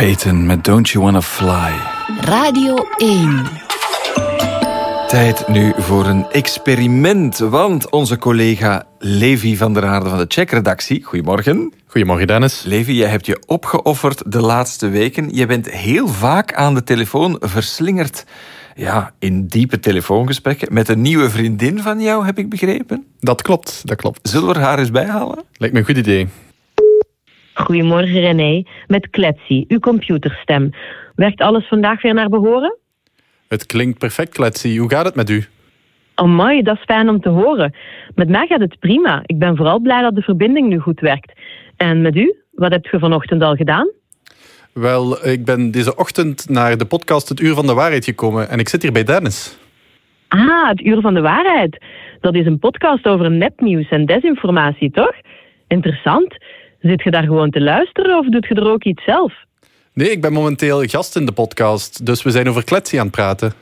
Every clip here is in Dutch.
Payton met Don't You Wanna Fly. Radio 1. Tijd nu voor een experiment, want onze collega Levi van der Aarde van de Check-redactie... Goedemorgen. Goedemorgen, Dennis. Levi, jij hebt je opgeofferd de laatste weken. Je bent heel vaak aan de telefoon verslingerd in diepe telefoongesprekken met een nieuwe vriendin van jou, heb ik begrepen. Dat klopt. Zullen we haar eens bijhalen? Lijkt me een goed idee. Goedemorgen René, met Kletsie, uw computerstem. Werkt alles vandaag weer naar behoren? Het klinkt perfect, Kletsie. Hoe gaat het met u? Amai, dat is fijn om te horen. Met mij gaat het prima. Ik ben vooral blij dat de verbinding nu goed werkt. En met u? Wat hebt je vanochtend al gedaan? Wel, ik ben deze ochtend naar de podcast Het Uur van de Waarheid gekomen en ik zit hier bij Dennis. Ah, Het Uur van de Waarheid. Dat is een podcast over nepnieuws en desinformatie, toch? Interessant. Zit je daar gewoon te luisteren of doet je er ook iets zelf? Nee, ik ben momenteel gast in de podcast, dus we zijn over Kletsie aan het praten.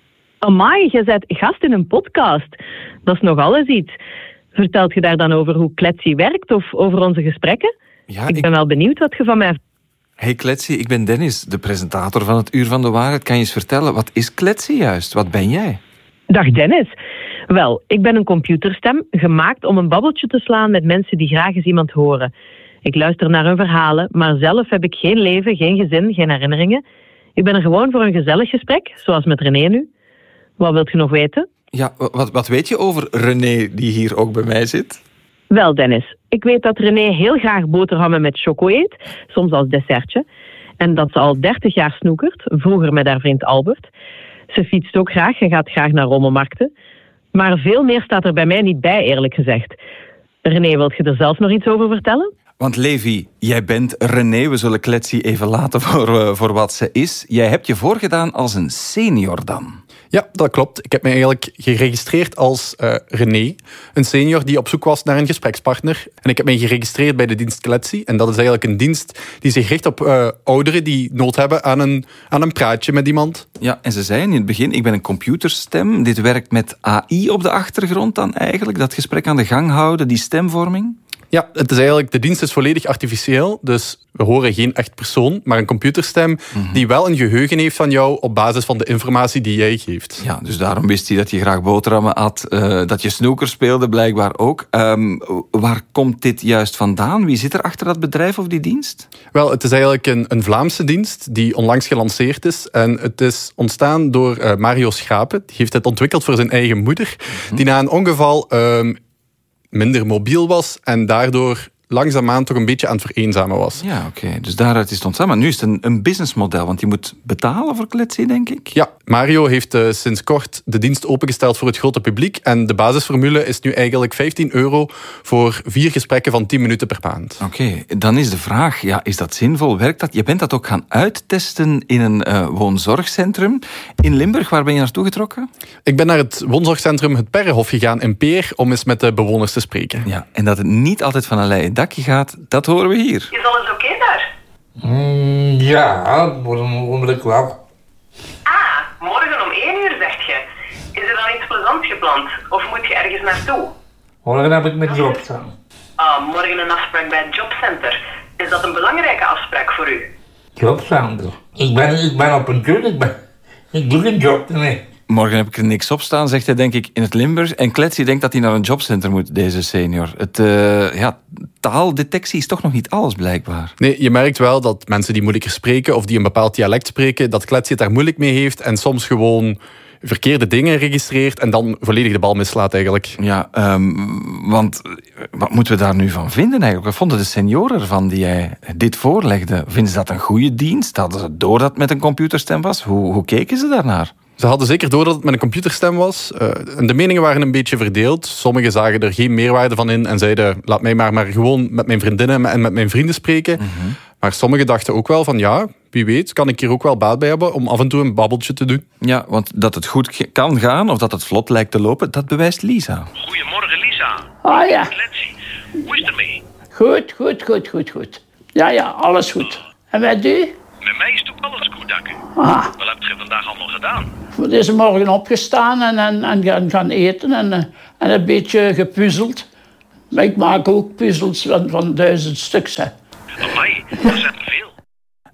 Amai, je bent gast in een podcast. Dat is nogal eens iets. Vertelt je daar dan over hoe Kletsie werkt of over onze gesprekken? Ja, ik ben wel benieuwd wat je van mij... Hey Kletsie, ik ben Dennis, de presentator van Het Uur van de Waarheid. Kan je eens vertellen, wat is Kletsie juist? Wat ben jij? Dag Dennis. Wel, ik ben een computerstem, gemaakt om een babbeltje te slaan met mensen die graag eens iemand horen. Ik luister naar hun verhalen, maar zelf heb ik geen leven, geen gezin, geen herinneringen. Ik ben er gewoon voor een gezellig gesprek, zoals met René nu. Wat wilt je nog weten? Ja, wat weet je over René, die hier ook bij mij zit? Wel Dennis, ik weet dat René heel graag boterhammen met choco eet, soms als dessertje. En dat ze al 30 jaar snoekert, vroeger met haar vriend Albert. Ze fietst ook graag en gaat graag naar rommelmarkten. Maar veel meer staat er bij mij niet bij, eerlijk gezegd. René, wilt je er zelf nog iets over vertellen? Want Levi, jij bent René. We zullen Kletsie even laten voor wat ze is. Jij hebt je voorgedaan als een senior dan. Ja, dat klopt. Ik heb me eigenlijk geregistreerd als René, een senior die op zoek was naar een gesprekspartner. En ik heb mij geregistreerd bij de dienst Kletsie. En dat is eigenlijk een dienst die zich richt op ouderen die nood hebben aan een praatje met iemand. Ja, en ze zei in het begin, ik ben een computerstem. Dit werkt met AI op de achtergrond dan eigenlijk. Dat gesprek aan de gang houden, die stemvorming. Ja, het is eigenlijk, de dienst is volledig artificieel, dus we horen geen echt persoon, maar een computerstem die wel een geheugen heeft van jou op basis van de informatie die jij geeft. Ja, dus daarom wist hij dat je graag boterhammen at, dat je snooker speelde blijkbaar ook. Waar komt dit juist vandaan? Wie zit er achter dat bedrijf of die dienst? Wel, het is eigenlijk een Vlaamse dienst die onlangs gelanceerd is en het is ontstaan door Mario Schapen. Die heeft het ontwikkeld voor zijn eigen moeder, die na een ongeval minder mobiel was en daardoor langzaamaan toch een beetje aan het vereenzamen was. Ja, oké. Dus daaruit is het ontstaan. Maar nu is het een businessmodel, want je moet betalen voor Kletsie, denk ik. Ja, Mario heeft sinds kort de dienst opengesteld voor het grote publiek en de basisformule is nu eigenlijk €15 voor 4 gesprekken van 10 minuten per maand. Oké, dan is de vraag, is dat zinvol? Werkt dat? Je bent dat ook gaan uittesten in een woonzorgcentrum in Limburg. Waar ben je naartoe getrokken? Ik ben naar het woonzorgcentrum Het Perrenhof gegaan in Peer om eens met de bewoners te spreken. Ja, en dat het niet altijd van een leien dakje gaat, dat horen we hier. Is alles oké daar? Ja, voor een ogenblik wel. Ah, morgen om 1 uur zegt je. Is er dan iets plezants gepland? Of moet je ergens naartoe? Morgen heb ik mijn job staan. Ah, morgen een afspraak bij het jobcenter. Is dat een belangrijke afspraak voor u? Jobcenter. Ik ben op een job, ik doe een job. Nee. Morgen heb ik er niks op staan, zegt hij denk ik in het Limburgs. En Kletsie denkt dat hij naar een jobcenter moet, deze senior. Taaldetectie is toch nog niet alles, blijkbaar. Nee, je merkt wel dat mensen die moeilijker spreken of die een bepaald dialect spreken, dat Kletsie het daar moeilijk mee heeft en soms gewoon verkeerde dingen registreert en dan volledig de bal mislaat eigenlijk. Ja, want wat moeten we daar nu van vinden eigenlijk? Wat vonden de senioren ervan die jij dit voorlegde? Vinden ze dat een goede dienst? Hadden ze door dat het met een computerstem was? Hoe keken ze daarnaar? Ze hadden zeker door dat het met een computerstem was. De meningen waren een beetje verdeeld. Sommigen zagen er geen meerwaarde van in en zeiden, laat mij maar gewoon met mijn vriendinnen en met mijn vrienden spreken. Maar sommigen dachten ook wel van, ja, wie weet, kan ik hier ook wel baat bij hebben om af en toe een babbeltje te doen. Ja, want dat het goed kan gaan of dat het vlot lijkt te lopen, dat bewijst Lisa. Goedemorgen, Lisa. Ah ja. Kletsie, hoe is het ermee? Goed. Ja, alles goed. En met u? Met mij is het ook alles goed, dank u. Ah, Wat heb je vandaag allemaal gedaan? voor deze morgen opgestaan en gaan eten en een beetje gepuzzeld. Maar ik maak ook puzzels van 1000 stuks, hè. Amai, er zijn er veel.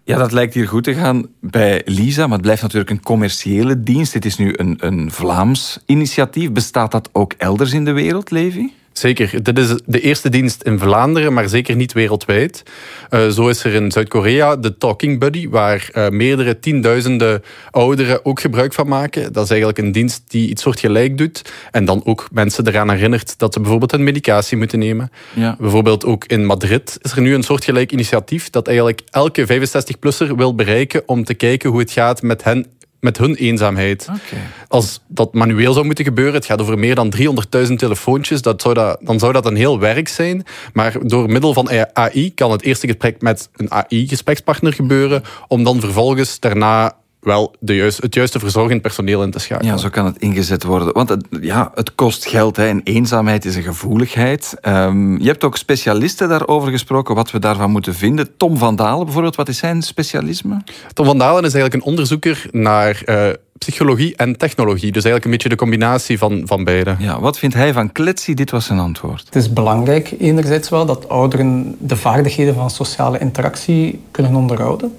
Ja, dat lijkt hier goed te gaan bij Lisa, maar het blijft natuurlijk een commerciële dienst. Dit is nu een Vlaams initiatief. Bestaat dat ook elders in de wereld, Levi? Zeker. Dit is de eerste dienst in Vlaanderen, maar zeker niet wereldwijd. Zo is er in Zuid-Korea de Talking Buddy, waar meerdere tienduizenden ouderen ook gebruik van maken. Dat is eigenlijk een dienst die iets soortgelijk doet. En dan ook mensen eraan herinnert dat ze bijvoorbeeld hun medicatie moeten nemen. Ja. Bijvoorbeeld ook in Madrid is er nu een soortgelijk initiatief dat eigenlijk elke 65-plusser wil bereiken om te kijken hoe het gaat met hun eenzaamheid. Okay. Als dat manueel zou moeten gebeuren, het gaat over meer dan 300.000 telefoontjes, dan zou dat een heel werk zijn. Maar door middel van AI kan het eerste gesprek met een AI-gesprekspartner gebeuren, om dan vervolgens daarna wel het juiste verzorgend personeel in te schakelen. Ja, zo kan het ingezet worden. Want het kost geld, hè, en eenzaamheid is een gevoeligheid. Je hebt ook specialisten daarover gesproken, wat we daarvan moeten vinden. Tom van Dalen bijvoorbeeld, wat is zijn specialisme? Tom van Dalen is eigenlijk een onderzoeker naar psychologie en technologie. Dus eigenlijk een beetje de combinatie van beide. Ja, wat vindt hij van Kletsy? Dit was zijn antwoord. Het is belangrijk, enerzijds wel, dat ouderen de vaardigheden van sociale interactie kunnen onderhouden.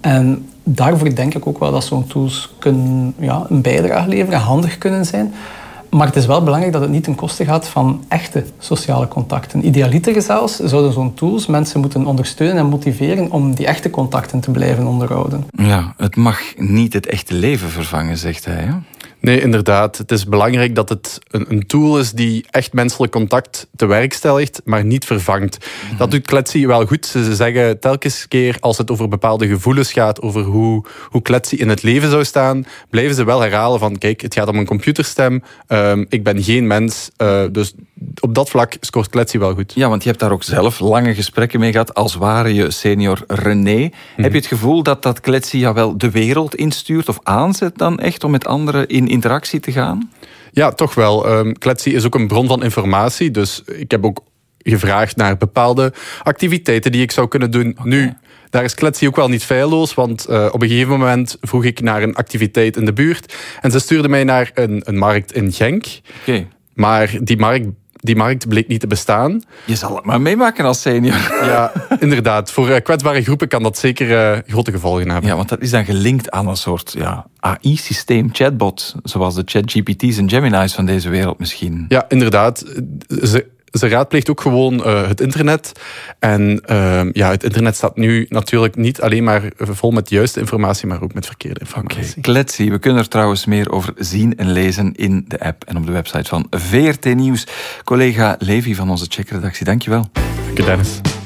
En daarvoor denk ik ook wel dat zo'n tools kunnen, een bijdrage leveren, handig kunnen zijn. Maar het is wel belangrijk dat het niet ten koste gaat van echte sociale contacten. Idealiter zelfs zouden zo'n tools mensen moeten ondersteunen en motiveren om die echte contacten te blijven onderhouden. Ja, het mag niet het echte leven vervangen, zegt hij. Hè? Nee, inderdaad. Het is belangrijk dat het een tool is die echt menselijk contact te werk stelt, maar niet vervangt. Mm-hmm. Dat doet Kletsy wel goed. Ze zeggen telkens keer als het over bepaalde gevoelens gaat, over hoe Kletsy in het leven zou staan, blijven ze wel herhalen van, kijk, het gaat om een computerstem, ik ben geen mens, dus op dat vlak scoort Kletsy wel goed. Ja, want je hebt daar ook zelf lange gesprekken mee gehad, als ware je senior René. Mm-hmm. Heb je het gevoel dat Kletsy jou wel de wereld instuurt of aanzet dan echt om met anderen in interactie te gaan? Ja, toch wel. Kletsy is ook een bron van informatie, dus ik heb ook gevraagd naar bepaalde activiteiten die ik zou kunnen doen. Okay. Nu, daar is Kletsy ook wel niet feilloos, want op een gegeven moment vroeg ik naar een activiteit in de buurt en ze stuurde mij naar een markt in Genk. Okay. Maar die markt bleek niet te bestaan. Je zal het maar meemaken als senior. Ja, inderdaad. Voor kwetsbare groepen kan dat zeker grote gevolgen hebben. Ja, want dat is dan gelinkt aan een soort AI-systeem, chatbot, zoals de ChatGPT's en Gemini's van deze wereld misschien. Ja, inderdaad. Ze raadpleegt ook gewoon het internet. En het internet staat nu natuurlijk niet alleen maar vol met juiste informatie, maar ook met verkeerde informatie. Okay. Kletsy, we kunnen er trouwens meer over zien en lezen in de app en op de website van VRT Nieuws. Collega Levi van onze Check-redactie, dankjewel. Dank je, Dennis.